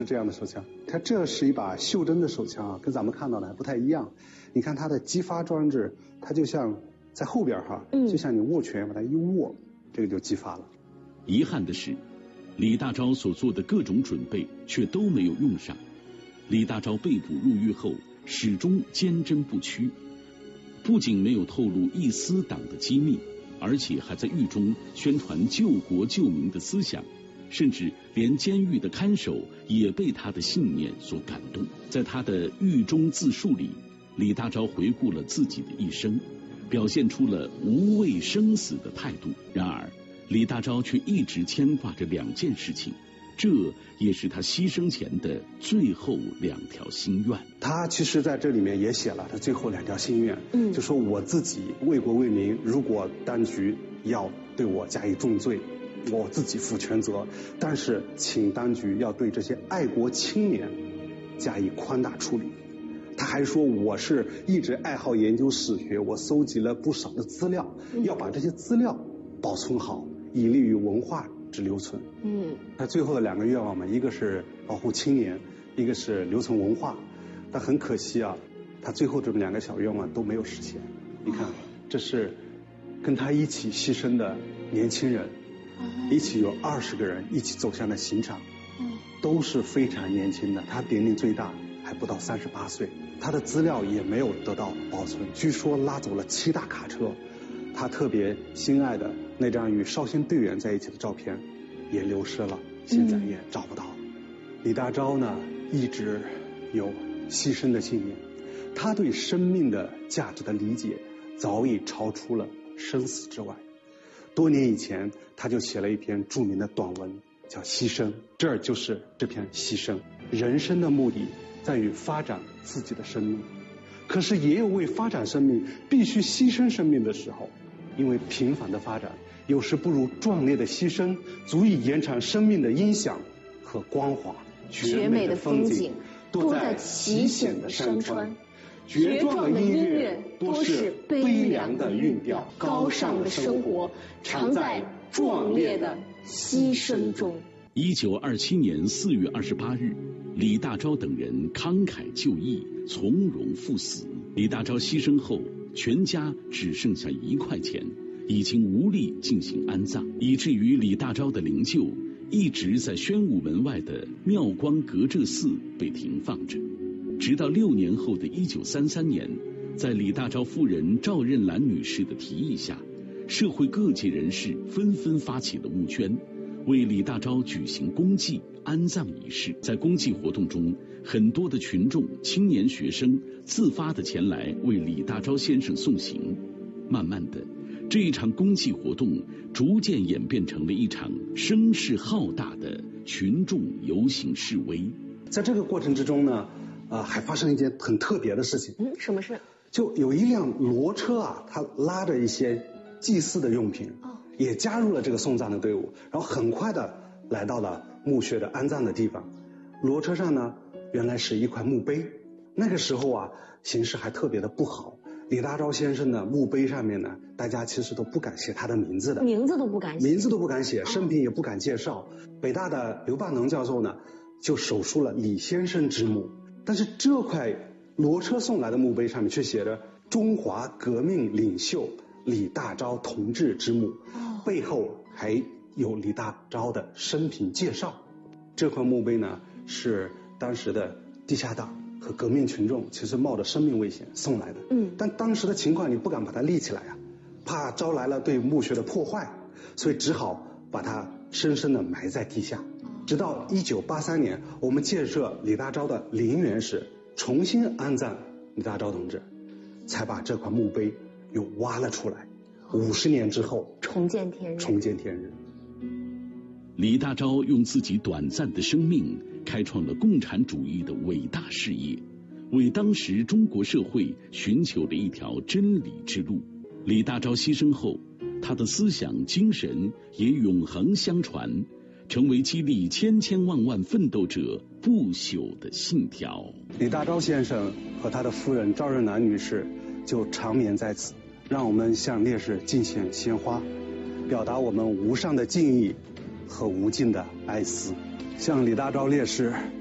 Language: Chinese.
这样的手枪，它这是一把袖珍的手枪啊，跟咱们看到的还不太一样。你看它的激发装置，它就像在后边哈，就像你握拳把它一握，这个就激发了。 遗憾的是，李大钊所做的各种准备却都没有用上。李大钊被捕入狱后，始终坚贞不屈，不仅没有透露一丝党的机密，而且还在狱中宣传救国救民的思想。甚至连监狱的看守也被他的信念所感动。在他的狱中自述里，李大钊回顾了自己的一生，表现出了无畏生死的态度。然而李大钊却一直牵挂着两件事情，这也是他牺牲前的最后2条心愿。 他其实在这里面也写了他最后2条心愿，就说我自己为国为民，如果当局要对我加以重罪，我自己负全责，但是请当局要对这些爱国青年加以宽大处理。他还说我是一直爱好研究史学，我搜集了不少的资料，要把这些资料保存好，以利于文化之留存。他最后的2个愿望嘛，一个是保护青年，一个是留存文化。但很可惜啊，他最后这么2个小愿望都没有实现。你看，这是跟他一起牺牲的年轻人，一起有20个人一起走向了刑场，都是非常年轻的，他年龄最大还不到38岁，他的资料也没有得到保存，据说拉走了7大卡车，他特别心爱的那张与少先队员在一起的照片也流失了，现在也找不到。李大钊呢，一直有牺牲的信念，他对生命的价值的理解早已超出了生死之外。多年以前，他就写了一篇著名的短文，叫《牺牲》。这儿就是这篇牺牲。人生的目的在于发展自己的生命，可是也有为发展生命必须牺牲生命的时候，因为平凡的发展有时不如壮烈的牺牲足以延长生命的音响和光华。 绝美的风景多在奇险的山川，绝壮的音乐多是悲凉的韵调，高尚的生活常在壮烈的牺牲中。 1927年4月28日，李大钊等人慷慨就义，从容赴死。李大钊牺牲后，全家只剩下1块钱，已经无力进行安葬，以至于李大钊的灵柩一直在宣武门外的妙光阁这寺被停放着。直到6年后的1933年，在李大钊夫人赵任兰女士的提议下，社会各界人士纷纷发起了募捐，为李大钊举行公祭安葬仪式。在公祭活动中，很多的群众、青年学生自发的前来为李大钊先生送行。慢慢的，这一场公祭活动逐渐演变成了一场声势浩大的群众游行示威。 在这个过程之中呢，还发生一件很特别的事情。 什么事？ 就有一辆骡车啊，它拉着一些祭祀的用品，也加入了这个送葬的队伍，然后很快的来到了墓穴的安葬的地方。骡车上呢，原来是一块墓碑。那个时候啊，形势还特别的不好。李大钊先生的墓碑上面呢，大家其实都不敢写他的名字的， 名字都不敢写， 生平也不敢介绍。北大的刘半农教授呢，就手书了李先生之墓，但是这块骡车送来的墓碑上面却写着中华革命领袖李大钊同志之墓，背后还有李大钊的生平介绍。这块墓碑呢，是当时的地下党和革命群众其实冒着生命危险送来的，但当时的情况你不敢把它立起来啊，怕招来了对墓穴的破坏，所以只好把它深深的埋在地下。直到1983年，我们建设李大钊的陵园时，重新安葬李大钊同志，才把这块墓碑又挖了出来。50年之后， 重见天日。 李大钊用自己短暂的生命开创了共产主义的伟大事业，为当时中国社会寻求了一条真理之路。李大钊牺牲后，他的思想精神也永恒相传，成为激励千千万万奋斗者不朽的信条。 李大钊先生和他的夫人赵任兰女士就长眠在此，让我们向烈士敬献鲜花，表达我们无上的敬意和无尽的哀思，向李大钊烈士